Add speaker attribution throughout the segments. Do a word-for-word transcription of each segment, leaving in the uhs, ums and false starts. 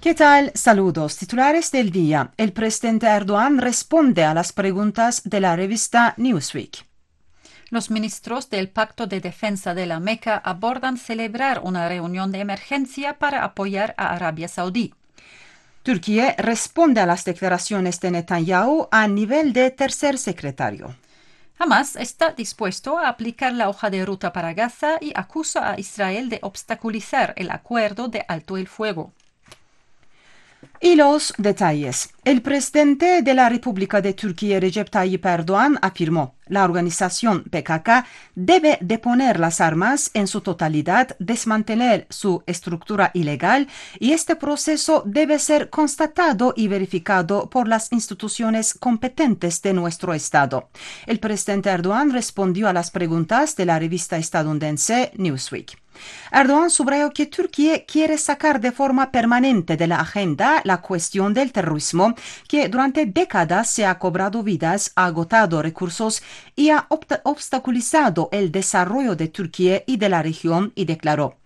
Speaker 1: ¿Qué tal? Saludos. Titulares del día. El presidente Erdogan responde a las preguntas de la revista Newsweek.
Speaker 2: Los ministros del Pacto de Defensa de la Meca abordan celebrar una reunión de emergencia para apoyar a Arabia Saudí.
Speaker 1: Turquía responde a las declaraciones de Netanyahu a nivel de tercer secretario.
Speaker 2: Hamas está dispuesto a aplicar la hoja de ruta para Gaza y acusa a Israel de obstaculizar el acuerdo de alto el fuego.
Speaker 1: Y los detalles. El presidente de la República de Turquía, Recep Tayyip Erdogan, afirmó: la organización P K K debe deponer las armas en su totalidad, desmantelar su estructura ilegal y este proceso debe ser constatado y verificado por las instituciones competentes de nuestro Estado. El presidente Erdogan respondió a las preguntas de la revista estadounidense Newsweek. Erdogan subrayó que Turquía quiere sacar de forma permanente de la agenda la cuestión del terrorismo, que durante décadas se ha cobrado vidas, ha agotado recursos y ha obstaculizado el desarrollo de Turquía y de la región, y declaró: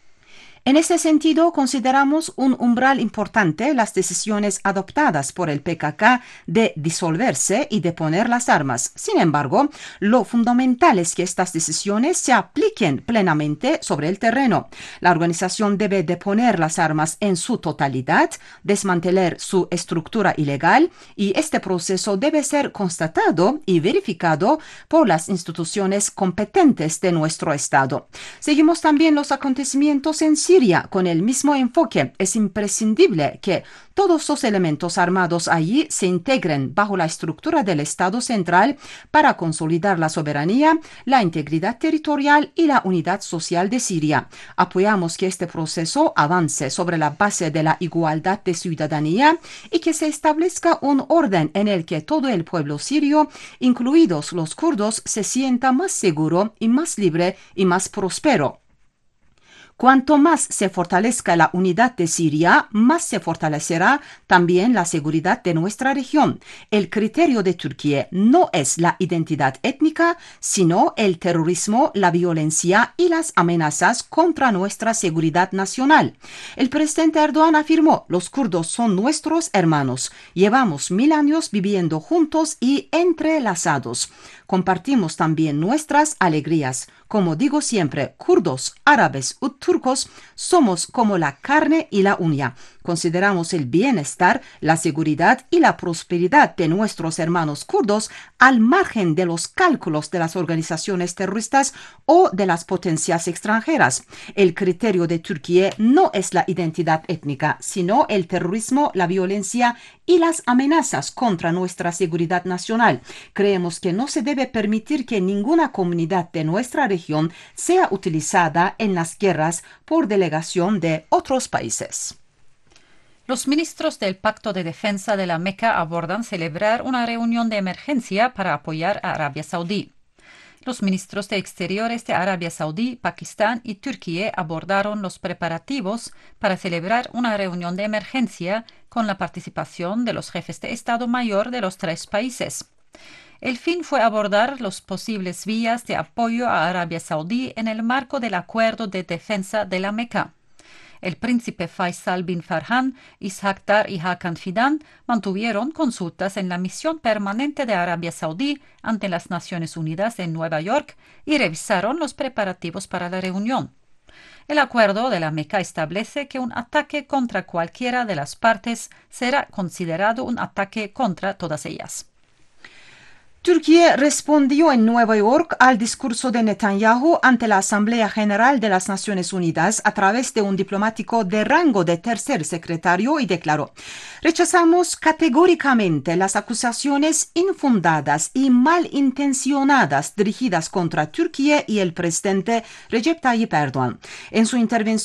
Speaker 1: en ese sentido, consideramos un umbral importante las decisiones adoptadas por el P K K de disolverse y de poner las armas. Sin embargo, lo fundamental es que estas decisiones se apliquen plenamente sobre el terreno. La organización debe deponer las armas en su totalidad, desmantelar su estructura ilegal y este proceso debe ser constatado y verificado por las instituciones competentes de nuestro Estado. Seguimos también los acontecimientos en Siria con el mismo enfoque. Es imprescindible que todos los elementos armados allí se integren bajo la estructura del Estado central para consolidar la soberanía, la integridad territorial y la unidad social de Siria. Apoyamos que este proceso avance sobre la base de la igualdad de ciudadanía y que se establezca un orden en el que todo el pueblo sirio, incluidos los kurdos, se sienta más seguro y más libre y más próspero. Cuanto más se fortalezca la unidad de Siria, más se fortalecerá también la seguridad de nuestra región. El criterio de Turquía no es la identidad étnica, sino el terrorismo, la violencia y las amenazas contra nuestra seguridad nacional. El presidente Erdogan afirmó: los kurdos son nuestros hermanos. Llevamos mil años viviendo juntos y entrelazados. Compartimos también nuestras alegrías. Como digo siempre, kurdos, árabes o turcos somos como la carne y la uña. Consideramos el bienestar, la seguridad y la prosperidad de nuestros hermanos kurdos al margen de los cálculos de las organizaciones terroristas o de las potencias extranjeras. El criterio de Turquía no es la identidad étnica, sino el terrorismo, la violencia y las amenazas contra nuestra seguridad nacional. Creemos que no se debe permitir que ninguna comunidad de nuestra región sea utilizada en las guerras por delegación de otros países.
Speaker 2: Los ministros del Pacto de Defensa de la Meca abordan celebrar una reunión de emergencia para apoyar a Arabia Saudí. Los ministros de Exteriores de Arabia Saudí, Pakistán y Turquía abordaron los preparativos para celebrar una reunión de emergencia con la participación de los jefes de Estado Mayor de los tres países. El fin fue abordar las posibles vías de apoyo a Arabia Saudí en el marco del Acuerdo de Defensa de la Meca. El príncipe Faisal bin Farhan, Ishaq Dar y Hakan Fidan mantuvieron consultas en la misión permanente de Arabia Saudí ante las Naciones Unidas en Nueva York y revisaron los preparativos para la reunión. El acuerdo de la Meca establece que un ataque contra cualquiera de las partes será considerado un ataque contra todas ellas.
Speaker 1: Turquía respondió en Nueva York al discurso de Netanyahu ante la Asamblea General de las Naciones Unidas a través de un diplomático de rango de tercer secretario y declaró: rechazamos categóricamente las acusaciones infundadas y malintencionadas dirigidas contra Turquía y el presidente Recep Tayyip Erdogan. En su intervención